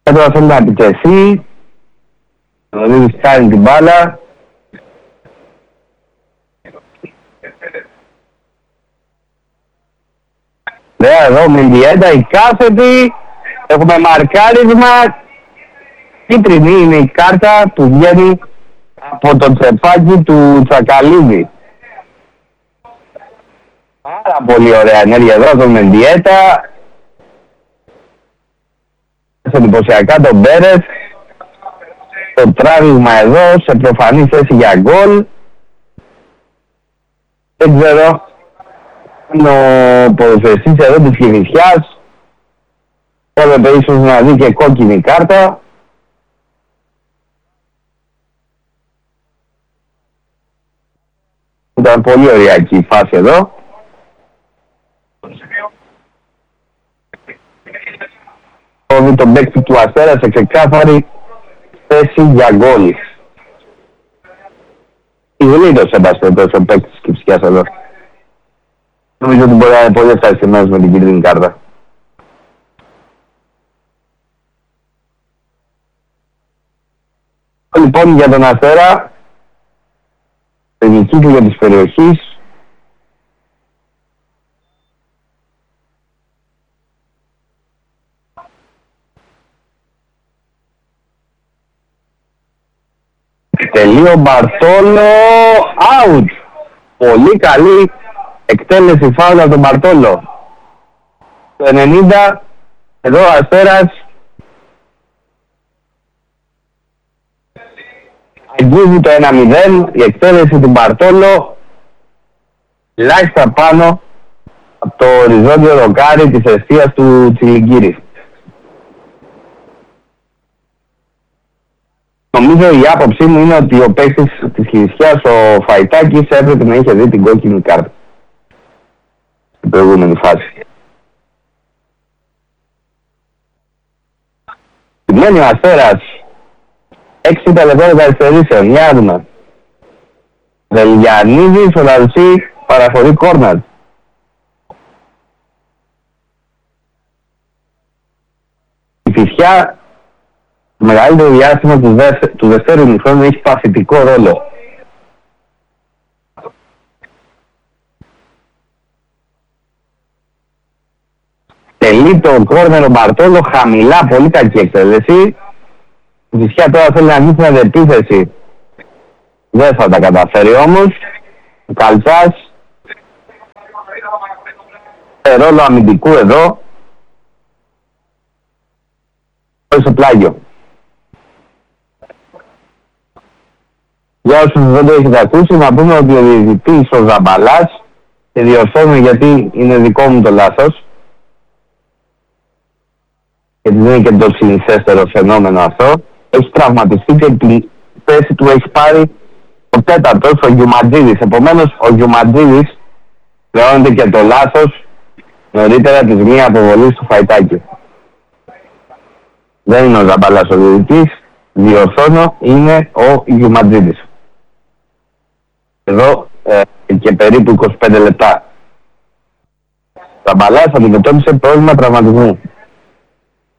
Τώρα θέλει να επιτεθεί. Ο Δίδης κάνει την μπάλα. Εδώ Μεντιέντα η κάθετη. Έχουμε μαρκάρισμα. Κίτρινη είναι η κάρτα που βγαίνει από το τσεπάκι του Τσακαλίδη. Πάρα πολύ ωραία ενέργεια εδώ τον Μεντιέτα. Εντυπωσιακά τον Μπέρες. Το τράβηγμα εδώ σε προφανή θέση για γκολ. Δεν ξέρω αν ο ποδοσφαιριστής εδώ της Κηφισιάς έπρεπε ίσως να δει και κόκκινη κάρτα. Ήταν πολύ ωριακή η φάση εδώ. Τον παίκτη του Αστέρα σε ξεκάθαρη θέση για γκολ. Ιγλίτωσε εμπαστευτός ο παίκτης της Κηφισιάς εδώ. Νομίζω ότι μπορεί να είναι πολύ ευχαριστημένος με την κίτρινη κάρτα. Λοιπόν για τον Αστέρα, την κύκλο της περιοχής, τελείο Μπαρτόλο, out. Πολύ καλή εκτέλεση φάουλα από τον Μπαρτόλο. Το 90, εδώ ο Αστέρας αγγίζει το 1-0, η εκτέλεση του Μπαρτόλο ελάχιστα πάνω από το οριζόντιο ροκάρι της εστίας του Τσιλιγκύρη. Νομίζω η άποψή μου είναι ότι ο παίκτης της Κηφισιάς, ο Φαϊτάκης, έπρεπε να είχε δει την κόκκινη κάρτα στην προηγούμενη φάση. Μένει ο Αστέρας 6 τελευταίων καθυστερήσεων. Για να δούμε. Δελγιαννίδης, ο Λαρουσί παραχωρεί κόρνερ. Η Κηφισιά το μεγαλύτερο διάστημα του δευτέρου ημιχρόνου έχει παθητικό ρόλο. Τελεί το κόρνερ ο Μπαρτόλο χαμηλά, πολύ κακή εκτέλεση. Η Κηφισιά τώρα θέλει να ανοίξει την αντεπίθεση. Δεν θα τα καταφέρει όμως. Ο Καλτσάς ρόλο αμυντικού εδώ. Στο πλάγιο. Για όσους δεν το έχετε ακούσει, να πούμε ότι ο διαιτητής ο Ζαμπαλάς, και διορθώνω γιατί είναι δικό μου το λάθος, γιατί δεν είναι και το συνηθέστερο φαινόμενο αυτό, έχει τραυματιστεί και τη θέση του έχει πάρει ο τέταρτος, ο Γιουματζίδης. Επομένως, ο Γιουματζίδης πληρώνεται και το λάθος νωρίτερα της μία αποβολής του Φαϊτάκη. Δεν είναι ο Ζαμπαλάς ο διαιτητής, διορθώνω, είναι ο Γιουματζίδης. Εδώ και περίπου 25 λεπτά. Ζαμπαλάς αντιμετώπισε πρόβλημα τραυματισμού.